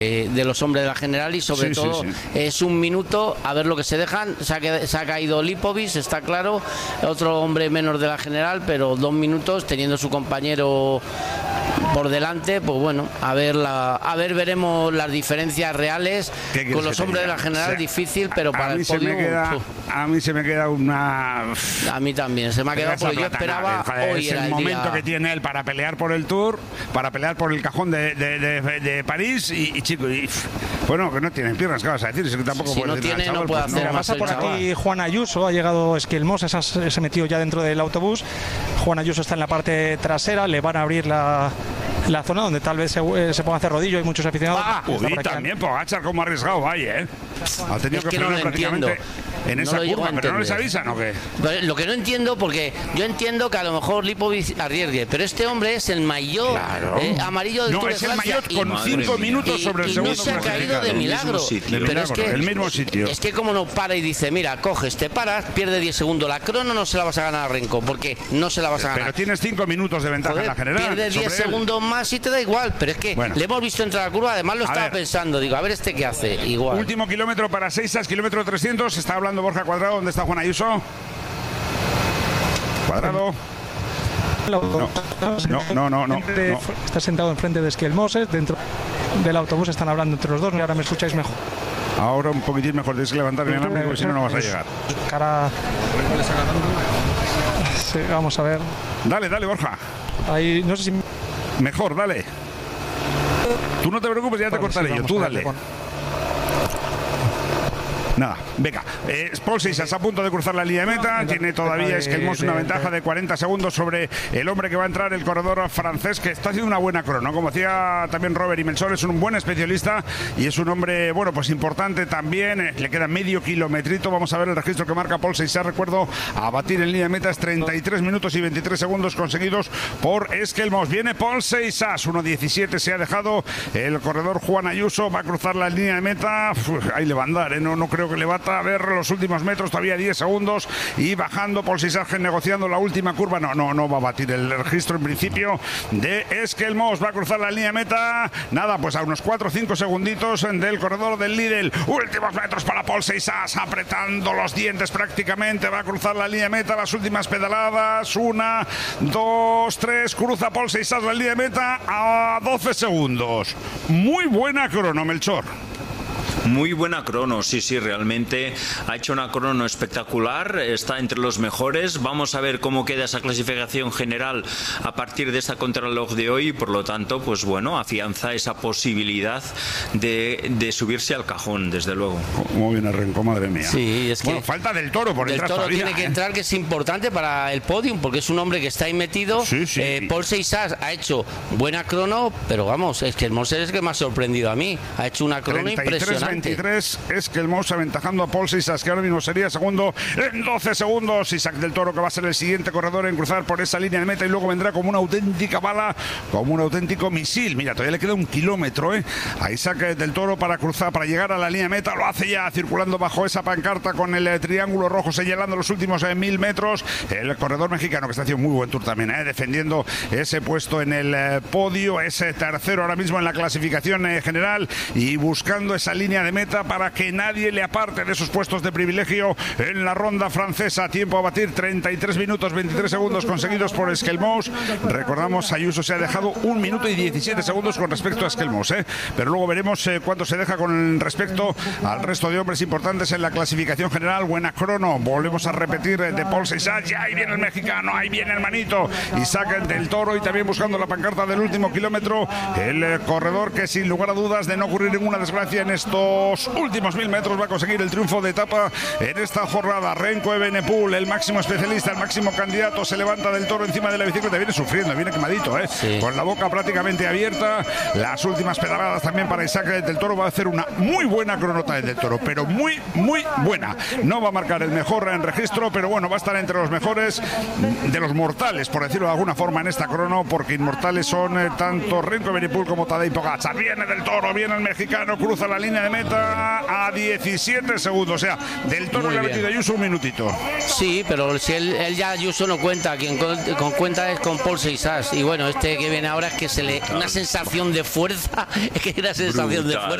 de los hombres de la general, y sobre todo es un minuto a ver lo que se dejan. Se ha caído Lipovic, está claro, otro hombre menos de la general, pero 2 minutos teniendo su compañero por delante. Pues bueno, a ver, veremos las diferencias reales con los hombres de la general. Difícil, pero para el podio a mí se me queda una... A mí también se me ha quedado, porque yo esperaba hoy es el momento que tiene él para pelear por el Tour, para pelear por el cajón de París, y chico, bueno, que no tienen piernas, ¿qué vas a decir? Es que tampoco si no tiene, no puede hacer más. Pasa por aquí Juan Ayuso, ha llegado Esquelmós, se metió ya dentro del autobús. Juan Ayuso está en la parte trasera, le van a abrir la zona donde tal vez se ponga a hacer rodillo. Hay muchos aficionados. Y también Pogačar, como arriesgado vaya, ha tenido que frenar prácticamente en esa curva, pero no les avisan, ¿o qué? Lo que no entiendo, porque yo entiendo que a lo mejor Lipovic arriesgue, pero este hombre es el maillot amarillo del Tour de Francia, es el maillot con 5 minutos sobre el segundo. No se ha caído de milagro, pero es que el mismo sitio. Es que como no para y dice, mira, coges, te paras, pierde 10 segundos, la crono no se la vas a ganar a Renko, porque no se la vas a ganar. Pero tienes 5 minutos de ventaja en la general. Pierde 10 segundos más y te da igual, pero es que le hemos visto entrar a la curva, además lo estaba pensando, digo, a ver este qué hace, igual. Último kilómetro para Seixas, kilómetro 300, está hablando Borja Cuadrado. ¿Dónde está Juan Ayuso? Cuadrado. No. Está sentado enfrente de Esquelmós, dentro del autobús están hablando entre los dos. Ahora me escucháis mejor. Ahora un poquitín mejor, tienes que levantar el inalámbrico, porque si no, no vas a llegar. Sí, vamos a ver. Dale, Borja. Ahí, no sé si... Mejor, dale. Tú no te preocupes, ya te cortaré yo. Tú dale. Nada, venga. Paul Seixas a punto de cruzar la línea de meta. Tiene todavía Esquelmós una ventaja de 40 segundos sobre el hombre que va a entrar, el corredor francés, que está haciendo una buena crono. Como decía también Robert Imelsol, es un buen especialista y es un hombre, bueno, pues importante también. Le queda medio kilometrito. Vamos a ver el registro que marca Paul Seixas. Recuerdo, a batir en línea de meta es 33 minutos y 23 segundos conseguidos por Esquelmós. Viene Paul Seixas, 1.17 se ha dejado el corredor Juan Ayuso. Va a cruzar la línea de meta. Ahí le va a andar, no creo que le va a ver los últimos metros, todavía 10 segundos y bajando. Paul Seixas negociando la última curva. No va a batir el registro en principio de Esquelmós. Va a cruzar la línea de meta. Nada, pues a unos 4 o 5 segunditos del corredor del Lidl. Últimos metros para Paul Seixas, apretando los dientes prácticamente. Va a cruzar la línea de meta, las últimas pedaladas. 1, 2, 3. Cruza Paul Seixas la línea de meta a 12 segundos. Muy buena crono, Melchor. Muy buena crono, sí, realmente ha hecho una crono espectacular, está entre los mejores. Vamos a ver cómo queda esa clasificación general a partir de esta contrarreloj de hoy, y por lo tanto, pues bueno, afianza esa posibilidad de subirse al cajón, desde luego. Muy bien arrancó, madre mía. Sí, es que falta del Toro por entrar todavía. Del Toro tiene que entrar, que es importante para el podium, porque es un hombre que está ahí metido. Paul Seixas ha hecho buena crono, pero vamos, es que el Mosser es que me ha sorprendido a mí. Ha hecho una crono impresionante. 23 Esquelmós aventajando a Paul Seixas, que ahora mismo sería segundo en 12 segundos. Isaac del Toro, que va a ser el siguiente corredor en cruzar por esa línea de meta, y luego vendrá como una auténtica bala, como un auténtico misil. Mira, todavía le queda 1 kilómetro a Isaac del Toro para cruzar, para llegar a la línea de meta. Lo hace ya circulando bajo esa pancarta con el triángulo rojo señalando los últimos 1000 metros. El corredor mexicano, que está haciendo muy buen tour también, defendiendo ese puesto en el podio, ese tercero ahora mismo en la clasificación general, y buscando esa línea de meta para que nadie le aparte de esos puestos de privilegio en la ronda francesa. Tiempo a batir, 33 minutos 23 segundos conseguidos por Esquelmós. Recordamos, Ayuso se ha dejado 1 minuto y 17 segundos con respecto a Esquelmós, pero luego veremos cuánto se deja con respecto al resto de hombres importantes en la clasificación general. Buena crono, volvemos a repetir, de Paul Seixas. Ya ahí viene el mexicano, ahí viene el manito Isaac del Toro, y también buscando la pancarta del último kilómetro, el corredor que sin lugar a dudas, de no ocurrir ninguna desgracia en estos últimos 1000 metros, va a conseguir el triunfo de etapa en esta jornada. Remco Evenepoel, el máximo especialista, el máximo candidato, se levanta del Toro encima de la bicicleta. Viene sufriendo, viene quemadito, con la boca prácticamente abierta. Las últimas pedaladas también para Isaac del Toro. Va a hacer una muy buena cronota del Toro, pero muy buena. No va a marcar el mejor en registro, pero bueno, va a estar entre los mejores de los mortales, por decirlo de alguna forma, en esta crono, porque inmortales son tanto Remco Evenepoel como Tadej Pogačar. Viene del Toro, viene el mexicano, cruza la línea de meta. meta a 17 segundos. O sea, del Toro le ha metido Ayuso un minutito. Sí, pero si él ya Ayuso no cuenta, quien con cuenta es con Paul Seixas. Y bueno, este que viene ahora es que una sensación de fuerza, es que una sensación de fuerza.